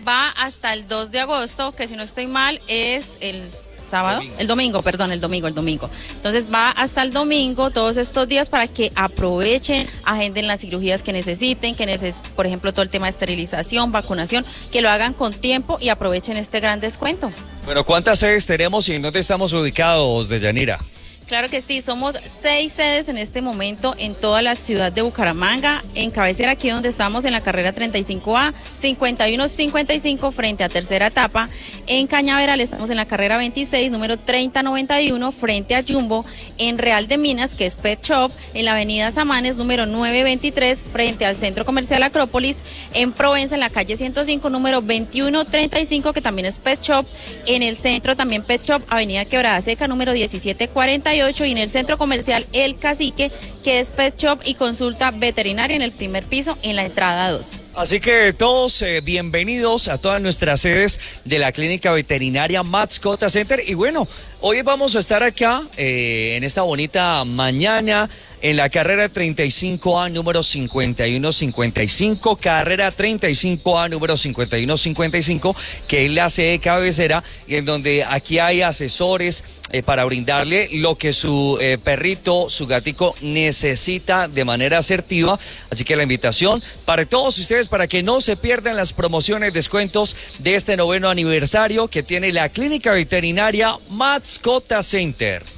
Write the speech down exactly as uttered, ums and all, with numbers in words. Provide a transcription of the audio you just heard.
va hasta el dos de agosto, que si no estoy mal es el sábado, domingo. el domingo, perdón, el domingo, el domingo. Entonces va hasta el domingo, todos estos días, para que aprovechen, agenden las cirugías que necesiten, que neces por ejemplo, todo el tema de esterilización, vacunación, que lo hagan con tiempo y aprovechen este gran descuento. Bueno, ¿cuántas sedes tenemos y en dónde estamos ubicados, Deyanira? Claro que sí, somos seis sedes en este momento en toda la ciudad de Bucaramanga, en cabecera aquí donde estamos en la carrera treinta y cinco A, cincuenta y uno cincuenta y cinco frente a tercera etapa, en Cañaveral estamos en la carrera veintiséis, número treinta noventa y uno frente a Jumbo, en Real de Minas, que es Pet Shop, en la avenida Samanes, número novecientos veintitrés frente al Centro Comercial Acrópolis, en Provenza, en la calle ciento cinco, número veintiuno treinta y cinco, que también es Pet Shop, en el centro también Pet Shop, avenida Quebrada Seca, número diecisiete cuarenta y ocho, y en el centro comercial El Cacique, que es Pet Shop y consulta veterinaria en el primer piso, en la entrada dos. Así que todos eh, bienvenidos a todas nuestras sedes de la clínica veterinaria Mascota Center. Y bueno, hoy vamos a estar acá eh, en esta bonita mañana en la carrera treinta y cinco A número cincuenta y uno cincuenta y cinco, carrera treinta y cinco A número cincuenta y uno cincuenta y cinco, que es la sede cabecera, y en donde aquí hay asesores eh, para brindarle lo que su eh, perrito, su gatico necesita de manera asertiva. Así que la invitación para todos ustedes, para que no se pierdan las promociones, descuentos de este noveno aniversario que tiene la clínica veterinaria Mascota Center.